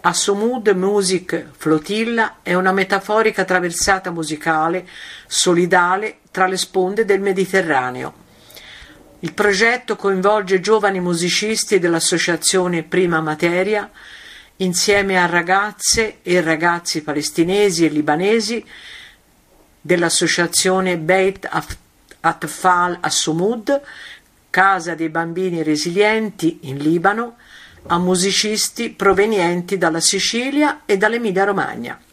Assomud Music Flotilla è una metaforica traversata musicale solidale tra le sponde del Mediterraneo. Il progetto coinvolge giovani musicisti dell'associazione Prima Materia insieme a ragazze e ragazzi palestinesi e libanesi dell'associazione Beit Atfal Assomud, Casa dei Bambini Resilienti in Libano, a musicisti provenienti dalla Sicilia e dall'Emilia Romagna.